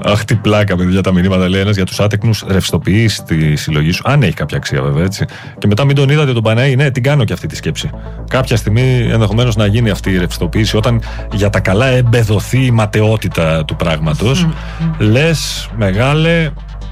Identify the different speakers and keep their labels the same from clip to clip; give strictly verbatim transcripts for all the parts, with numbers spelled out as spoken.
Speaker 1: Αχ, τι πλάκα, παιδιά, τα μηνύματα λέει ένας για τους άτεκνους. Ρευστοποιείς τη συλλογή σου. Αν έχει κάποια αξία, βέβαια, έτσι. Και μετά μην τον είδατε τον Παναή. Ναι, την κάνω και αυτή τη σκέψη. Κάποια στιγμή ενδεχομένως να γίνει αυτή η ρευστοποίηση όταν για τα καλά εμπεδοθεί η ματαιότητα του πράγματος. Mm, mm. Λες, μεγάλε,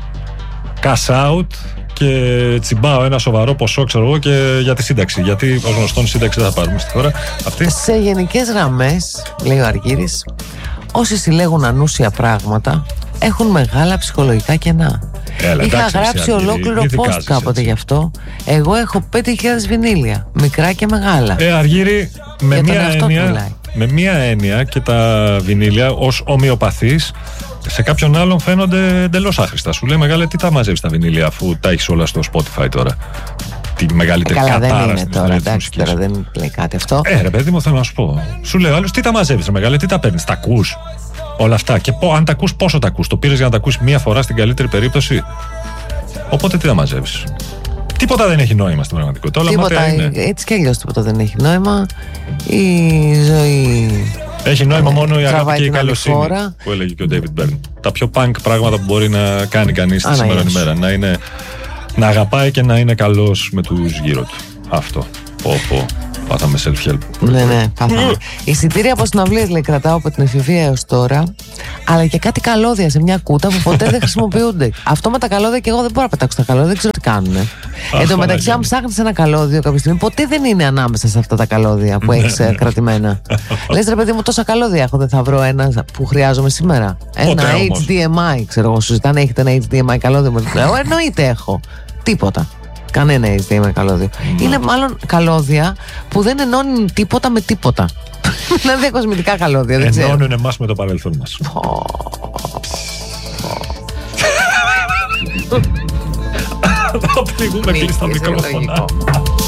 Speaker 1: cash out και τσιμπάω ένα σοβαρό ποσό, ξέρω εγώ, και για τη σύνταξη. Γιατί ως γνωστόν σύνταξη δεν θα πάρουμε στη χώρα αυτή.
Speaker 2: Σε γενικές γραμμές, λέει ο Αργύρης, όσοι συλλέγουν ανούσια πράγματα έχουν μεγάλα ψυχολογικά κενά.
Speaker 1: Έλα,
Speaker 2: Είχα
Speaker 1: εντάξει,
Speaker 2: γράψει
Speaker 1: εσύ,
Speaker 2: ολόκληρο post κάποτε έτσι γι' αυτό. Εγώ έχω πέντε χιλιάδες βινίλια, μικρά και μεγάλα.
Speaker 1: Ε, Αργύρη, με μία, έννοια, με μία έννοια και τα βινίλια ως ομοιοπαθείς σε κάποιον άλλον φαίνονται εντελώς άχρηστα. Σου λέει, μεγάλε, τι τα μαζεύεις τα βινίλια αφού τα έχεις όλα στο Spotify τώρα. Τη μεγαλύτερη
Speaker 2: καλά,
Speaker 1: κατάρα
Speaker 2: δεν είναι τώρα, εντάξει, τώρα δεν λέει κάτι αυτό.
Speaker 1: Ε, ρε παιδί μου, θέλω να σου πω. Σου λέει ο άλλος, τι τα μαζεύεις, ρε μεγάλε, τι τα παίρνεις, τα ακούς. Όλα αυτά. Και πο, αν τα ακούς, πόσο τα ακούς. Το πήρες για να τα ακούσεις μία φορά στην καλύτερη περίπτωση. Οπότε τι τα μαζεύεις. Τίποτα δεν έχει νόημα στην πραγματικότητα. Όλα
Speaker 2: τίποτα,
Speaker 1: είναι.
Speaker 2: Έτσι κι αλλιώς τίποτα δεν έχει νόημα. Η ζωή.
Speaker 1: Έχει νόημα μόνο η αγάπη και η καλοσύνη χώρα, που έλεγε και ο David Byrne. Τα πιο punk πράγματα που μπορεί να κάνει κανείς τη σημερινή ημέρα. Να, είναι, να αγαπάει και να είναι καλός με τους γύρω του. Αυτό. Πω, πω. Πάθαμε self-help.
Speaker 2: Ναι, ναι, πάθαμε. Εισιτήρια από συναυλίες, λέει, κρατάω από την εφηβεία έως τώρα, αλλά και κάτι καλώδια σε μια κούτα που ποτέ δεν χρησιμοποιούνται. Αυτό με τα καλώδια και εγώ δεν μπορώ να πετάξω τα καλώδια, δεν ξέρω τι κάνουνε. Εν τω μεταξύ, αν ψάχνεις ένα καλώδιο κάποια στιγμή, ποτέ δεν είναι ανάμεσα σε αυτά τα καλώδια που έχεις κρατημένα. Λες, ρε παιδί μου, τόσα καλώδια έχω, δεν θα βρω ένα που χρειάζομαι σήμερα. Ένα έιτς ντι εμ άι, ξέρω εγώ, σου ζητάνε, έχετε ένα έιτς ντι εμ άι καλώδιο. Λέω, εννοείται έχω. Τίποτα. Κανένα έιτς ντι εμ άι καλώδιο. Mm. Είναι μάλλον καλώδια που δεν ενώνουν τίποτα με τίποτα. Είναι διακοσμητικά καλώδια, δεν ξέρω.
Speaker 1: Ενώνουν εμάς με το παρελθόν μας. Θα πνιγούμε κλειστά μικρόφωνα.